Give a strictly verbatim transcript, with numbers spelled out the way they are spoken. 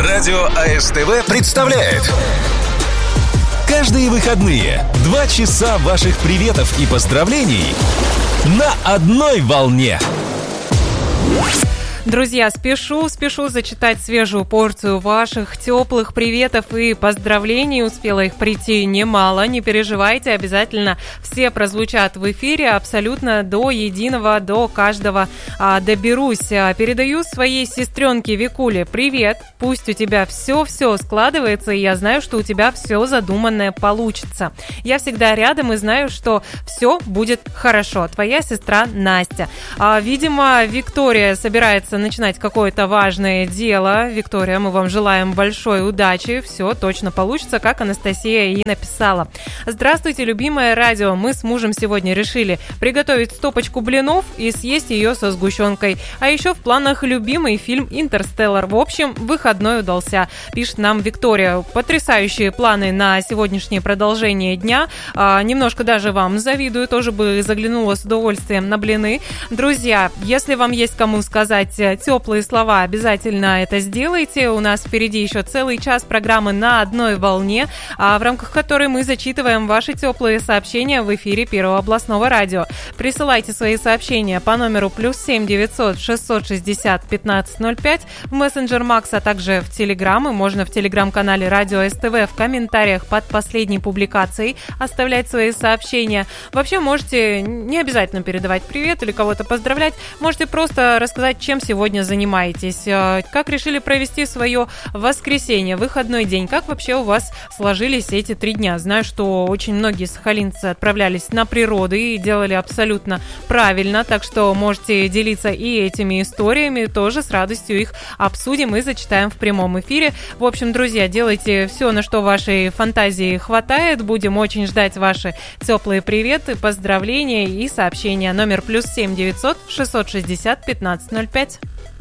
Радио АСТВ представляет каждые выходные два часа ваших приветов и поздравлений на одной волне. Друзья, спешу, спешу зачитать свежую порцию ваших теплых приветов и поздравлений. Успела их прийти немало, не переживайте, обязательно все прозвучат в эфире, абсолютно до единого, до каждого а, доберусь. Передаю своей сестренке Викуле привет, пусть у тебя все-все складывается, и я знаю, что у тебя все задуманное получится. Я всегда рядом и знаю, что все будет хорошо. Твоя сестра Настя. А, видимо, Виктория собирается начинать какое-то важное дело. Виктория, мы вам желаем большой удачи. Все точно получится, как Анастасия и написала. Здравствуйте, любимое радио. Мы с мужем сегодня решили приготовить стопочку блинов и съесть ее со сгущенкой. А еще в планах любимый фильм «Интерстеллар». В общем, выходной удался, пишет нам Виктория. Потрясающие планы на сегодняшнее продолжение дня. А, немножко даже вам завидую. Тоже бы заглянула с удовольствием на блины. Друзья, если вам есть кому сказать теплые слова, обязательно это сделайте. У нас впереди еще целый час программы «На одной волне», в рамках которой мы зачитываем ваши теплые сообщения в эфире Первого областного радио. Присылайте свои сообщения по номеру плюс семь девятьсот шестьсот шестьдесят пятнадцать ноль пять в мессенджер Макс, а также в Телеграм. И можно в Телеграм-канале Радио СТВ в комментариях под последней публикацией оставлять свои сообщения. Вообще можете не обязательно передавать привет или кого-то поздравлять. Можете просто рассказать, чем сегодня занимаетесь, как решили провести свое воскресенье, выходной день, как вообще у вас сложились эти три дня. Знаю, что очень многие сахалинцы отправлялись на природу и делали абсолютно правильно, так что можете делиться и этими историями, тоже с радостью их обсудим и зачитаем в прямом эфире. В общем, друзья, делайте все, на что вашей фантазии хватает, будем очень ждать ваши теплые приветы, поздравления и сообщения. Номер плюс семь девятьсот шестьсот шестьдесят пятнадцать ноль пять.